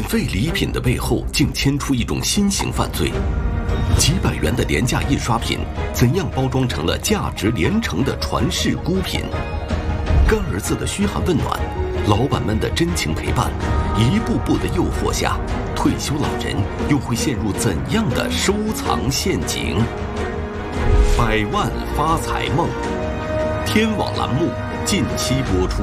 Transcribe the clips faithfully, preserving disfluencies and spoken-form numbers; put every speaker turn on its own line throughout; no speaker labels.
费礼品的背后竟牵出一种新型犯罪。几百元的廉价印刷品，怎样包装成了价值连城的传世孤品？干儿子的嘘寒问暖，老板们的真情陪伴，一步步的诱惑下，退休老人又会陷入怎样的收藏陷阱？百万发财梦，天网栏目近期播出。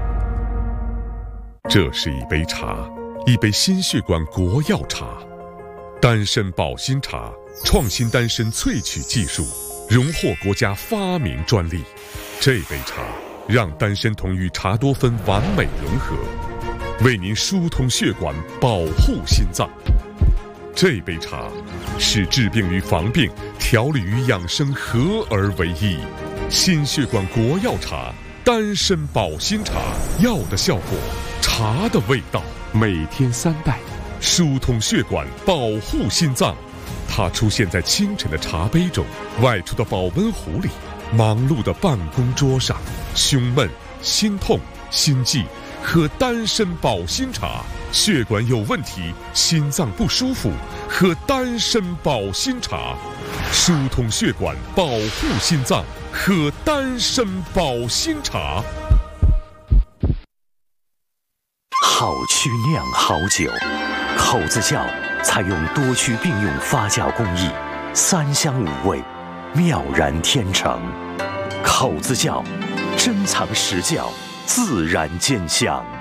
这是一杯茶，一杯心血管国药茶，丹参保心茶，创新丹参萃取技术，荣获国家发明专利。这杯茶让丹参酮与茶多酚完美融合，为您疏通血管，保护心脏。这杯茶使治病与防病、调理与养生合而为一。心血管国药茶，丹参保心茶，药的效果，茶的味道。每天三袋，疏通血管，保护心脏。它出现在清晨的茶杯中，外出的保温壶里，忙碌的办公桌上。胸闷、心痛、心悸，喝丹参保心茶；血管有问题，心脏不舒服，喝丹参保心茶。疏通血管，保护心脏，喝丹参保心茶。
好曲酿好酒，口子窖采用多曲并用发酵工艺，三香五味，妙然天成。口子窖珍藏实窖，自然见香。